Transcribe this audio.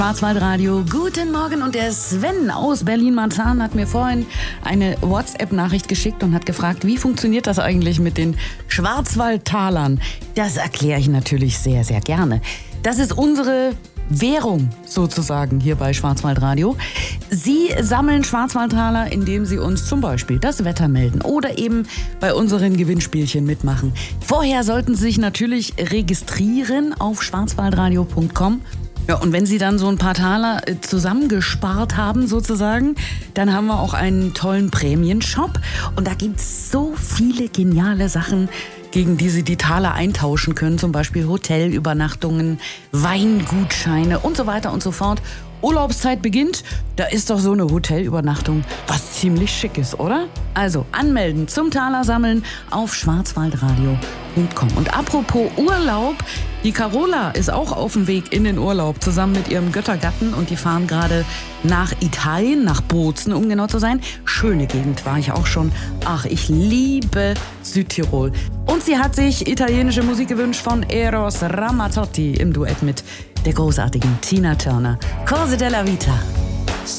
Schwarzwaldradio, guten Morgen. Und der Sven aus Berlin-Marzahn hat mir vorhin eine WhatsApp-Nachricht geschickt und hat gefragt, wie funktioniert das eigentlich mit den Schwarzwaldtalern? Das erkläre ich natürlich sehr, sehr gerne. Das ist unsere Währung sozusagen hier bei Schwarzwaldradio. Sie sammeln Schwarzwaldtaler, indem Sie uns zum Beispiel das Wetter melden oder eben bei unseren Gewinnspielchen mitmachen. Vorher sollten Sie sich natürlich registrieren auf schwarzwaldradio.com. Ja, und wenn Sie dann so ein paar Taler zusammengespart haben sozusagen, dann haben wir auch einen tollen Prämienshop. Und da gibt es so viele geniale Sachen, gegen die Sie die Taler eintauschen können. Zum Beispiel Hotelübernachtungen, Weingutscheine und so weiter und so fort. Urlaubszeit beginnt, da ist doch so eine Hotelübernachtung was ziemlich Schickes, oder? Also anmelden zum Taler sammeln auf schwarzwaldradio.com. Und apropos Urlaub, die Carola ist auch auf dem Weg in den Urlaub zusammen mit ihrem Göttergatten und die fahren gerade nach Italien, nach Bozen, um genau zu sein. Schöne Gegend, war ich auch schon. Ach, ich liebe Südtirol. Und sie hat sich italienische Musik gewünscht von Eros Ramazzotti im Duett mit der großartigen Tina Turner. Cose della Vita.